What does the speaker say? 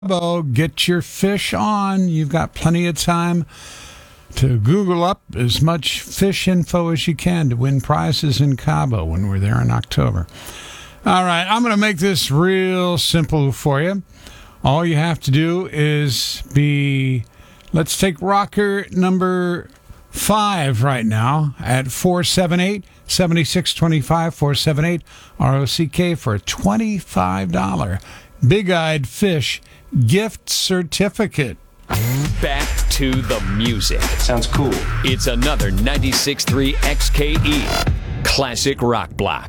Cabo, get your fish on. You've got plenty of time to Google up as much fish info as you can to win prizes in Cabo when we're there in October. All right, I'm going to make this real simple for you. All you have to do is let's take rocker number 5 right now at 478-7625, 478-ROCK for a $25 Big-Eyed Fish gift certificate. Back to the music. Sounds cool. It's another 96.3 XKE Classic Rock Block.